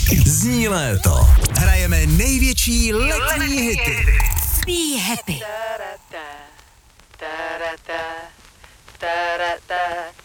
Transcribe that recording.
Zní léto. Hrajeme největší letní hity. Be happy.